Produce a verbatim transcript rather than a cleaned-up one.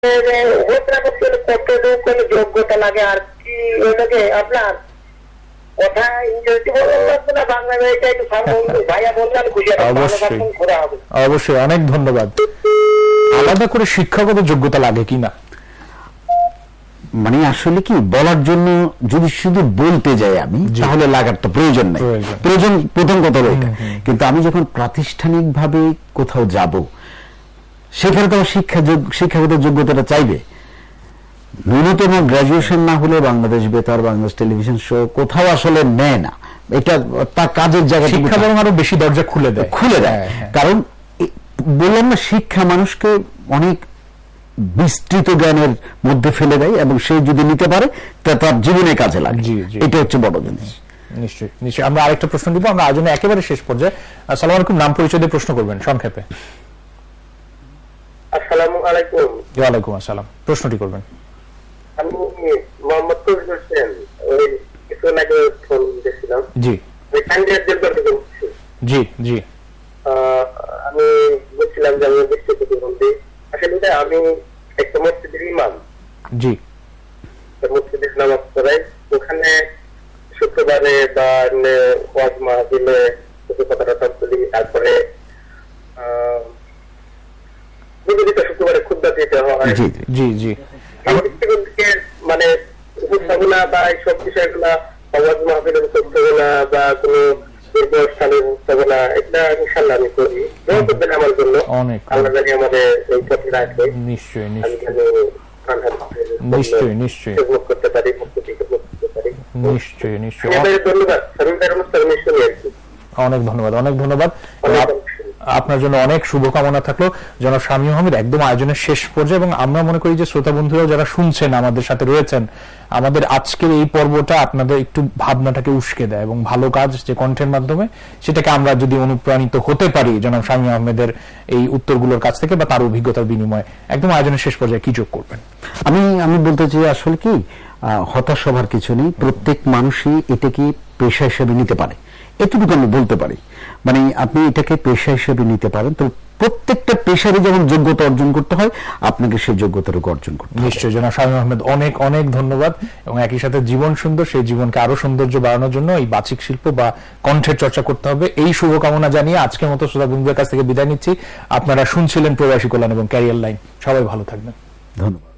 যোগ্যতা লাগে আর কি ওটাকে আপনার কথা ইংরেজি বলতে না বাংলা ভাইয়া বললে আমি খুশি হবে। অবশ্যই, অনেক ধন্যবাদ। আলাদা করে শিক্ষাগত যোগ্যতা লাগে কিনা, মানে আসলে কি বলার জন্য যদি শুধু বলতে যাই আমি, তাহলে লাগার তো প্রয়োজন নেই। প্রয়োজন প্রথম কথা ওইটা, কিন্তু আমি যখন প্রাতিষ্ঠানিক ভাবে কোথাও যাব, সেখানে তো শিক্ষা শিক্ষাগত যোগ্যতাটা চাইবে। ন্যূনতম গ্রাজুয়েশন না হলে বাংলাদেশ বেতার, বাংলাদেশ টেলিভিশন শো কোথাও আসলে নেয় না। এটা তার কাজের জায়গা, শিক্ষা বরং আরো বেশি দরজা খুলে দেয় খুলে দেয় কারণ বললাম না, শিক্ষা মানুষকে অনেক বিস্তৃত জ্ঞানের মধ্যে ফেলে দেয় এবং সে যদি নিতে পারে তা তার জীবনে কাজে লাগে। এটা হচ্ছে বড় জিনিস। নিশ্চয়ই নিশ্চয়ই আমরা আরেকটা প্রশ্ন দিব, আমরা আয়োজনে একেবারে শেষ পর্যায়ে। আসসালামু আলাইকুম, নাম পরিচয় দিয়ে প্রশ্ন করবেন সংক্ষেপে। আসসালামু আলাইকুম। ওয়ালাইকুম আসসালাম, প্রশ্নটি করবেন। আমি মোহাম্মদ তৌহিদ হোসেন, ওই কিছুদিন আগে ফোন দিয়েছিলাম। জি জি জি আমি বলছিলাম যে আমি বৃষ্টি প্রতিবন্ধী। আসলে আমি একটা মসজিদের ইমাম। জি, মসজিদের নামাজ পড়াই। ওখানে শুক্রবারে বা ওয়াজ মাহফিলে কথাটা সব বলি। তারপরে নিবেদিত শুক্রবারে খুতবা দিতে হয়। জি জি জি মানে উপস্থাপনা বা এইসব বিষয়গুলা ওয়াজ মাহফিলের উপস্থাপনা বা কোনো অনুষ্ঠানের উপস্থাপনা, এটা ইনশাআল্লাহ আমি করি। দোয়া করবেন আমার জন্য, আল্লাহ জানি আমাদের এই পথে রাখবে। নিশ্চয়ই নিশ্চয়ই নিশ্চয়ই করতে পারি, নিশ্চয়ই নিশ্চয়ই। ধন্যবাদ, অনেক ধন্যবাদ, অনেক ধন্যবাদ। আপনার জন্য অনেক শুভকামনা থাকলো জনাব শামীম আহমেদ। একদম আয়োজনের শেষ পর্যায়ে, এবং আমরা মনে করি যে শ্রোতা বন্ধুরা যারা শুনছেন, আমাদের সাথে রয়েছেন, আমাদের আজকের এই পর্বটা আপনাদের একটু ভাবনাটাকে উস্কে দেয়, এবং ভালো কাজ যে কণ্ঠের মাধ্যমে, সেটাকে আমরা যদি অনুপ্রাণিত হতে পারি জনাব শামীম আহমেদের এই উত্তরগুলোর কাছ থেকে বা তার অভিজ্ঞতার বিনিময়ে, একদম আয়োজনের শেষ পর্যায়ে কি যোগ করবেন? আমি আমি বলতে চাই আসলে কি, হতাশ হবার কিছু নেই। প্রত্যেক মানুষই এটাকে পেশা হিসেবে নিতে পারে, এটুকু আমি বলতে পারি। মানে আপনি এটাকে পেশা হিসেবে নিতে পারেন, তো প্রত্যেকটা পেশারে যেমন যোগ্যতা অর্জন করতে হয়, আপনাকে সেই যোগ্যতাটুকু অর্জন করতে হবে। নিশ্চয়ই জনাব শামীম আহমেদ, অনেক অনেক ধন্যবাদ। এবং একই সাথে জীবন সুন্দর, সেই জীবনকে আরো সৌন্দর্য বাড়ানোর জন্য এই বাচিক শিল্প বা কণ্ঠের চর্চা করতে হবে, এই শুভকামনা জানিয়ে আজকের মতো শ্রোতা বন্ধুদের কাছ থেকে বিদায় নিচ্ছি। আপনারা শুনছিলেন প্রবাসী কল্যাণ এবং ক্যারিয়ার লাইন। সবাই ভালো থাকবেন, ধন্যবাদ।